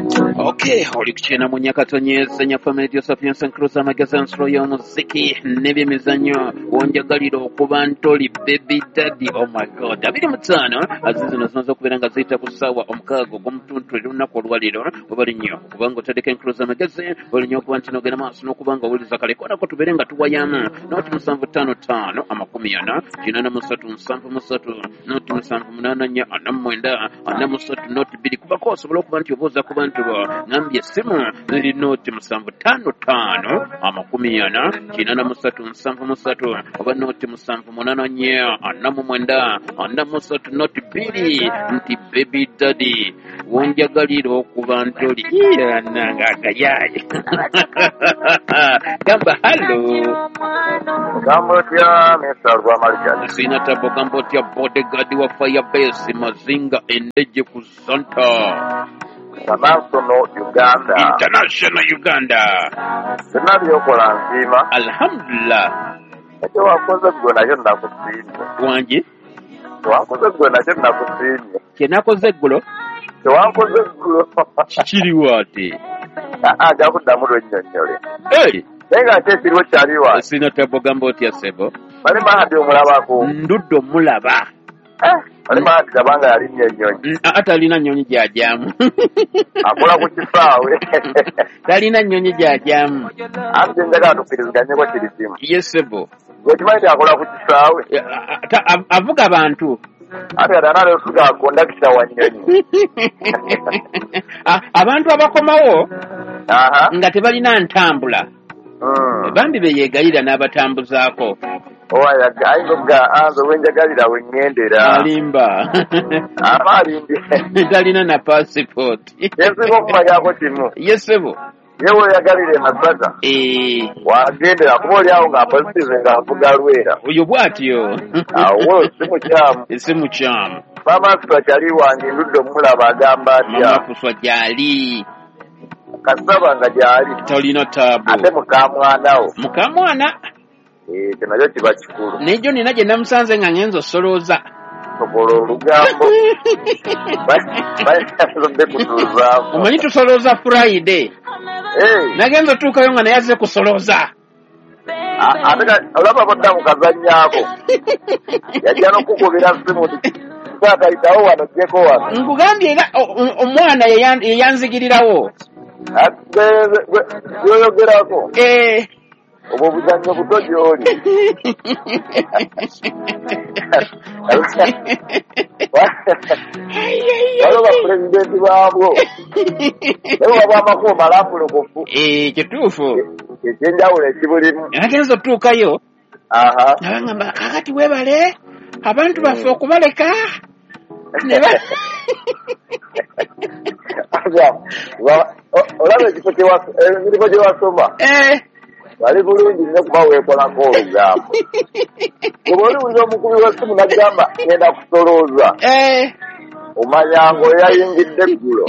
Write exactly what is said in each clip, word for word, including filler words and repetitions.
Okay, oli kuchina munyakatonyeza nya family Josephine Nkruza magazine nsolo y'omuziki n'ebyemizannyo wonjagalira okuba ntoli baby daddy. Oh my god, abiri mutaano azizi nazo kubeera nga ziyita ku ssaawa omukaaga ogw'omutuntu olunaku olwaliro webali nnyo kubanga otadeka Nkruza magazine bali nnyo okuba nti nogenda maaso n'okubanga owuliriza kale konako tubeere nga tuwayamu noti musanvu ttaano ttaano amakumi ana kinaana mu ssatu nsanvu mu ssatu noti musanvu munaana nnya ana mu mwenda ana mu ssatu noti bbiri kubako osobola okuba nti obooza kuba nti ngambye essimu ziri noti musanvu ttaano ttaano amakumi ana kinaana mu ssatu nsanvu mu ssatu oba noti musanvu munaana nnya ana mu mwenda ana mu ssatu noti bbiri nti baby daddy wonjagalira okuba ntoli nanga agayaye gamba hallo Gambo tya Mister Rwamalika sina tabo gambo tya bodyguard wa Firebase Mazinga endeje ku Santa International Uganda International Uganda Sinabyo kola nzima alhamdulillah ekyo wakoze gwe nakyo nakusiimye wangi wakoze gwe nakyo nakusiimye kye nakoze eggulo tewakoze ggulo kiri wate ajja kuddamu lwennyonnyole hey naye nga ate ekiriwo kyaliwa sina tabo gambo otya sebo bali mahadi omulabako ndudde omulaba bali mahadi gabanga yalinnya ennyonyi atalina nnyonyi gy'ajyamu akola ku kisaawe talina nnyonyi gy'ajyamu ate njagala tukkiriziganyeko kiri kimu ye sebo wekimanyi nti akola ku kisaawe avuga bantu ate ate analeotuga kondakita wa nnyonyi abantu abakomawo nga tebalina ntambula bambi beyeegayira n'abatambuzaako ayinza anze wenjagalira wengendera alimba aba alindi talina na passport yensinga okumanyako kimu yesebo yewe oyagalira emasaka wagendera kuba oli awo ng'apositize ng'avuga lwera oyo bw'atyo awo si mukyamu si mukyamu maama kuswa kyali wange ndudde omulaba agamba atya mama kuswa gyali kasaba nga gyali talina taabu ate mukamwanawo mukamwana ekyo nakyo kiba kikulu nejo nina gye namusanze nga ngenza osolooza sobola olugambo bayinza kutuuzaamu omanyi tusolooza Friday nagenza otuukayo nga naye azze kusolooza ate olaba bodda mukazanyaako yajja n'okukubira simu saakayitawo wano jjeko wano nkugambye era omwana yeyanzigirirawo yoyogerako obwo obuzannyo buto gy'oli waliwo bapulezidenti baabwo naye waba amakubo malampulukufu kituufu ekyenjawulo ekibulimu nagenza otuukayo abangamba kakati webale abantu baffe okubaleka olaba emirimu gye wasoma wali bulungi nnyo kuba weekolako olugambo oba oliwulira omukubi w'essimu nagamba ngenda kusolooza omanya ng'oyayingidde eggulo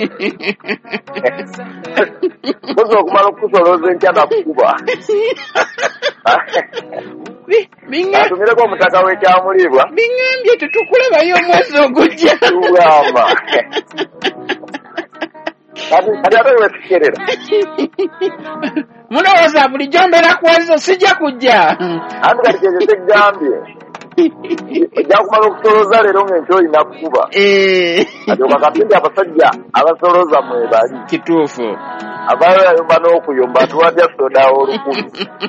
koza okumala okukusolooza enkya nakukuba atumireko omutaka w'ekyamulibwa biŋambye tetukulabayo omwezi ogujja tugamba ati ate wetukerera mulowooza bulijjo mbeera ku ezo sijja kujja anti kati kyekyo tegambye ojja kumala okusolooza leero ng'ensi olina kukuba ati okakapindi abasajja abasolooza mwebali kituufu abayo yayomba n'okuyomba tuwadya soda olukumi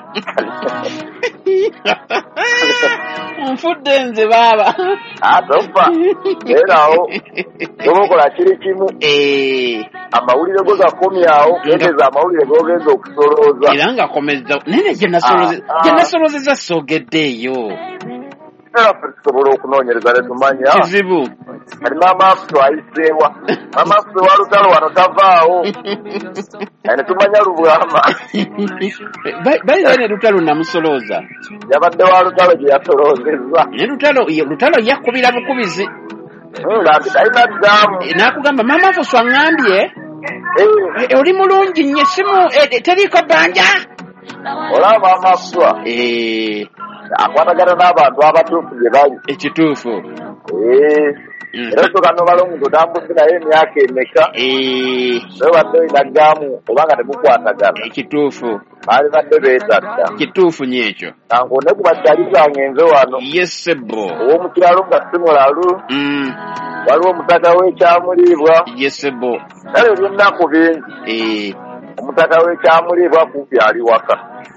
nfudde nze baaba atofa erawo oba okola kiri kimu amawulire go gakomyawo geteeza amawulire gogenza okusolooza era ngakomeza nene gye nasoloozeza soogeddeeyo eraffe tusobola okunoonyereza netumanya kizibu kati maama afu twayiseewa maama afu wa lutalo wano tavaawo netumanya lubwama bayiza ne lutalo namusolooza yabadde wa lutalo gye yasoloozezza ne lutalo lutalo yakubira bukubizi ngati talina ddaamu n'akugamba maama afu swaŋŋambye oli mulungi nnyo essimu teriiko bbanja olaba maama afuswa akwatagana n'abantu abatuufu gye bali ekituufu era osoka n'obala omuntu otambuzi naye emyaka emeka naye badde oyinaggamu obanga temukwatagana ekituufu baali badde beetadda kituufu nyo ekyo kango ne ku bakyalizange nze wano yesebo ow'omukiralo nga simulalu waliwo omutaka w'ekyamuliibwa yesebo kale ebyennaku bingi omutaka w'ekyamuliibwa kumpi ali waka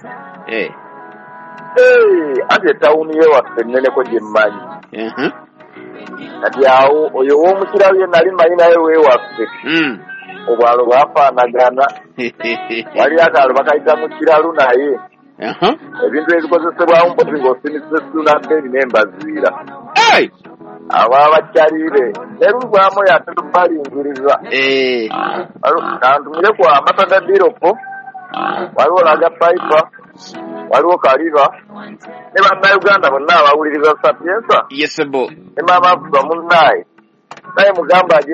anti etawuni ye waffe enneneko gye mmanyi kati awo oyo ow'omukiralo ye nali manyi naye weewaffe obwalo bwafaanagana wali akaalo bakayita mu kiralu naye ebintu ebikozesebwamu mpozi ng'osinisa esunabbeeri n'embaziira abo abakyaliire ne lulwamu yate lubalingiriza kantumire ku amata ga diropo waliwo laga paipa waliwo kaliba ne bannayuganda bonna abawuliriza sapiensa yesebo ne maama avuga munnaye naye mugamba